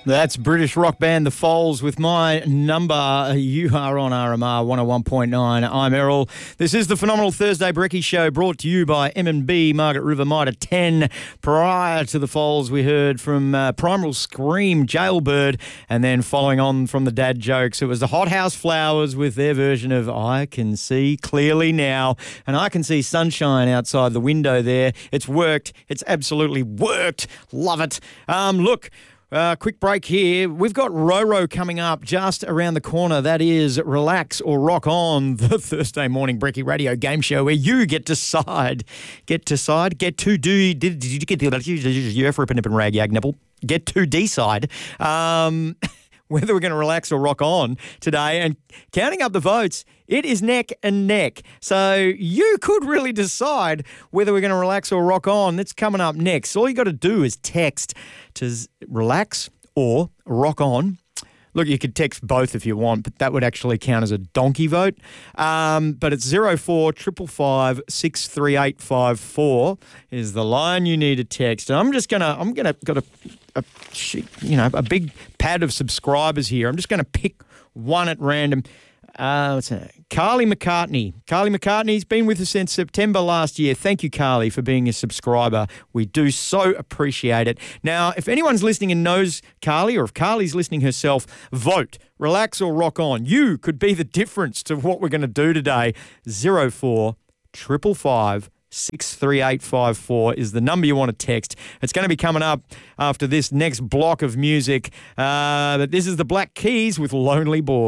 That's British rock band The Foals with My Number. You are on RMR 101.9. I'm Errol. This is the Phenomenal Thursday Brekkie Show, brought to you by M&B Margaret River Mitre 10. Prior to The Foals, we heard from Primal Scream, Jailbird, and then following on from the dad jokes, it was the Hothouse Flowers with their version of I Can See Clearly Now. And I can see sunshine outside the window there. It's worked. It's absolutely worked. Love it. Look. Quick break here. We've got Roro coming up just around the corner. That is Relax or Rock On, the Thursday morning Brekkie radio game show where you get to decide. Did you get the rag yag nipple? Get to decide. Whether we're going to relax or rock on today. And counting up the votes, it is neck and neck. So you could really decide whether we're going to relax or rock on. That's coming up next. All you got to do is text to relax or rock on. Look, you could text both if you want, but that would actually count as a donkey vote. But it's 0455 63854 is the line you need to text. And got a big pad of subscribers here. I'm just going to pick one at random. Carly McCartney. Carly McCartney's been with us since September last year. Thank you, Carly, for being a subscriber. We do so appreciate it. Now, if anyone's listening and knows Carly, or if Carly's listening herself, vote. Relax or rock on. You could be the difference to what we're going to do today. 0455 63854 is the number you want to text. It's going to be coming up after this next block of music. But this is the Black Keys with Lonely Boy.